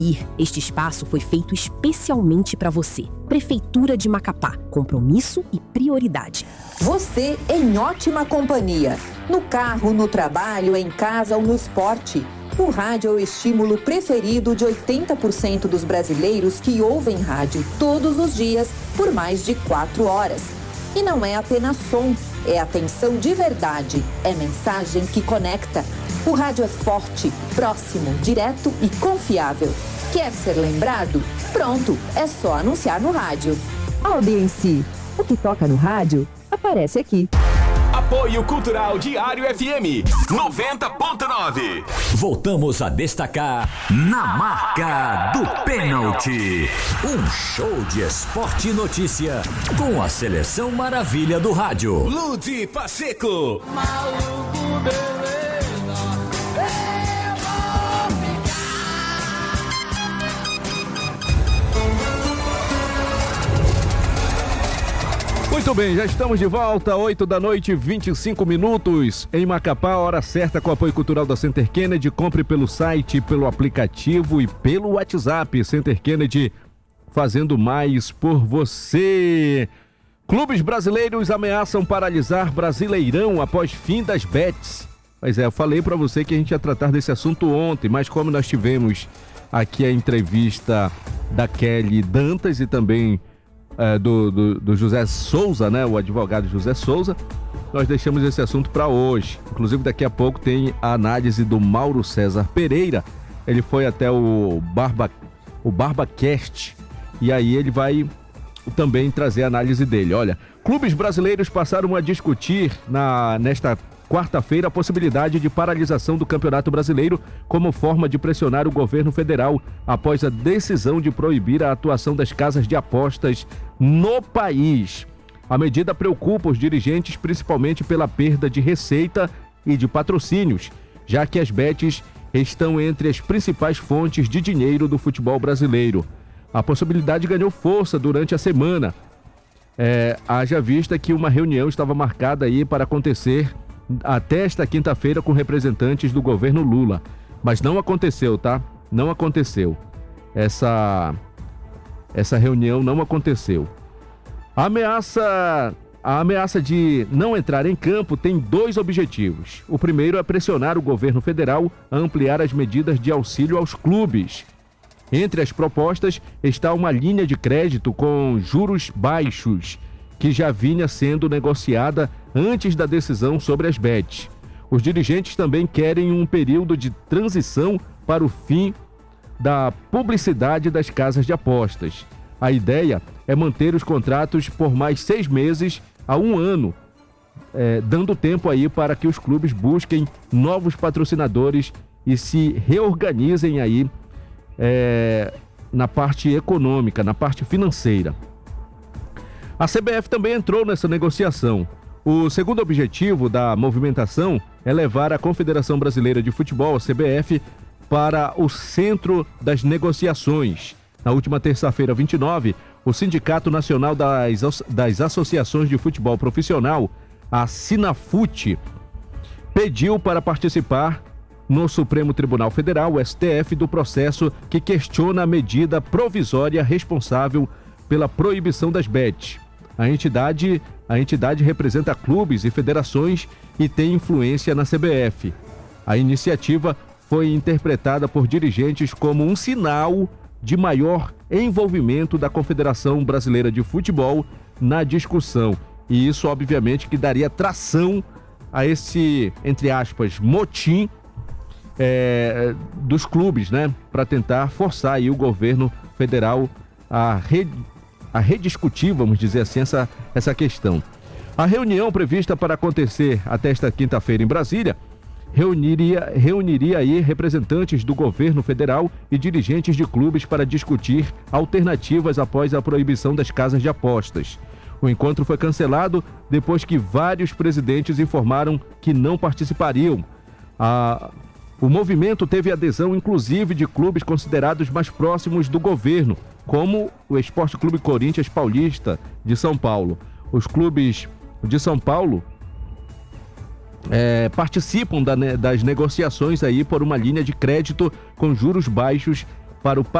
Este espaço foi feito especialmente para você. Prefeitura de Macapá, compromisso e prioridade. Você em ótima companhia. No carro, no trabalho, em casa ou no esporte. O rádio é o estímulo preferido de 80% dos brasileiros que ouvem rádio todos os dias por mais de 4 horas. E não é apenas som, é atenção de verdade, é mensagem que conecta. O rádio é forte, próximo, direto e confiável. Quer ser lembrado? Pronto, é só anunciar no rádio. Audiência. O que toca no rádio, aparece aqui. Apoio Cultural Diário FM 90.9. Voltamos a destacar Na Marca do Pênalti. Um show de esporte e notícia com a Seleção Maravilha do Rádio. Ludi Pacheco. Maluco, beleza. Muito bem, já estamos de volta, 8 da noite, 25 minutos, em Macapá, hora certa com apoio cultural da Center Kennedy. Compre pelo site, pelo aplicativo e pelo WhatsApp. Center Kennedy, fazendo mais por você. Clubes brasileiros ameaçam paralisar Brasileirão após fim das bets. Pois é, eu falei para você que a gente ia tratar desse assunto ontem, mas como nós tivemos aqui a entrevista da Kelly Dantas e também do José Souza, né? O advogado José Souza, nós deixamos esse assunto para hoje. Inclusive daqui a pouco tem a análise do Mauro César Pereira. Ele foi até o BarbaCast e aí ele vai também trazer a análise dele. Olha, clubes brasileiros passaram a discutir nesta quarta-feira a possibilidade de paralisação do Campeonato Brasileiro como forma de pressionar o governo federal após a decisão de proibir a atuação das casas de apostas no país. A medida preocupa os dirigentes principalmente pela perda de receita e de patrocínios, já que as bets estão entre as principais fontes de dinheiro do futebol brasileiro. A possibilidade ganhou força durante a semana. Haja vista que uma reunião estava marcada aí para acontecer até esta quinta-feira com representantes do governo Lula. Mas não aconteceu, tá? Não aconteceu. Essa reunião não aconteceu. A ameaça de não entrar em campo tem 2 objetivos. O primeiro é pressionar o governo federal a ampliar as medidas de auxílio aos clubes. Entre as propostas está uma linha de crédito com juros baixos, que já vinha sendo negociada antes da decisão sobre as bets. Os dirigentes também querem um período de transição para o fim da publicidade das casas de apostas. A ideia é manter os contratos por mais 6 meses a 1 ano, dando tempo aí para que os clubes busquem novos patrocinadores e se reorganizem aí na parte econômica, na parte financeira. A CBF também entrou nessa negociação. O segundo objetivo da movimentação é levar a Confederação Brasileira de Futebol, a CBF, para o centro das negociações. Na última terça-feira, 29, o Sindicato Nacional das Associações de Futebol Profissional, a Sinafute, pediu para participar no Supremo Tribunal Federal, o STF, do processo que questiona a medida provisória responsável pela proibição das bets. A entidade representa clubes e federações e tem influência na CBF. A iniciativa foi interpretada por dirigentes como um sinal de maior envolvimento da Confederação Brasileira de Futebol na discussão. E isso, obviamente, que daria tração a esse, entre aspas, motim dos clubes, né? Para tentar forçar aí o governo federal a rediscutir, vamos dizer assim, essa questão. A reunião prevista para acontecer até esta quinta-feira em Brasília reuniria aí representantes do governo federal e dirigentes de clubes para discutir alternativas após a proibição das casas de apostas. O encontro foi cancelado depois que vários presidentes informaram que não participariam. O movimento teve adesão inclusive de clubes considerados mais próximos do governo, como o Esporte Clube Corinthians Paulista de São Paulo. Os clubes de São Paulo participam das negociações aí por uma linha de crédito com juros baixos para o